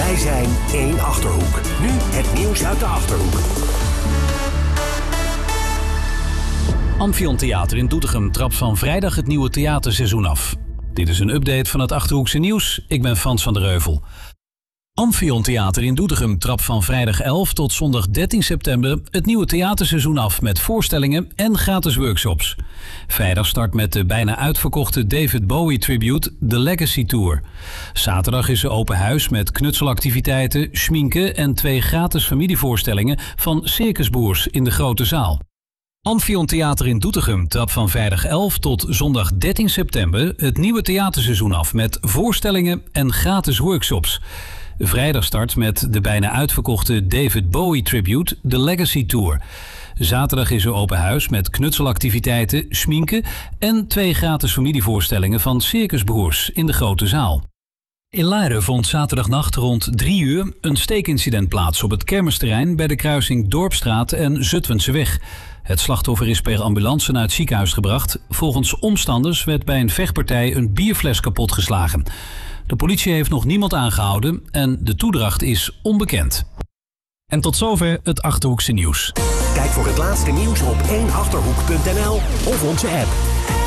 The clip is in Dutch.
Wij zijn één Achterhoek. Nu het nieuws uit de Achterhoek. Amphion Theater in Doetinchem trapt van vrijdag het nieuwe theaterseizoen af. Dit is een update van het Achterhoekse nieuws. Ik ben Frans van der Heuvel. Amphion Theater in Doetinchem trapt van vrijdag 11 tot zondag 13 september het nieuwe theaterseizoen af met voorstellingen en gratis workshops. Vrijdag start met de bijna uitverkochte David Bowie tribute The Legacy Tour. Zaterdag is er open huis met knutselactiviteiten, schminken en 2 gratis familievoorstellingen van Circusboers in de grote zaal. Amphion Theater in Doetinchem trapt van vrijdag 11 tot zondag 13 september het nieuwe theaterseizoen af met voorstellingen en gratis workshops. Vrijdag start met de bijna uitverkochte David Bowie tribute The Legacy Tour. Zaterdag is er open huis met knutselactiviteiten, schminken en 2 gratis familievoorstellingen van Circusbroers in de grote zaal. In Laren vond zaterdagnacht rond 3 uur een steekincident plaats op het kermisterrein bij de kruising Dorpstraat en Zutphenseweg. Het slachtoffer is per ambulance naar het ziekenhuis gebracht. Volgens omstanders werd bij een vechtpartij een bierfles kapotgeslagen. De politie heeft nog niemand aangehouden en de toedracht is onbekend. En tot zover het Achterhoekse nieuws. Kijk voor het laatste nieuws op 1achterhoek.nl of onze app.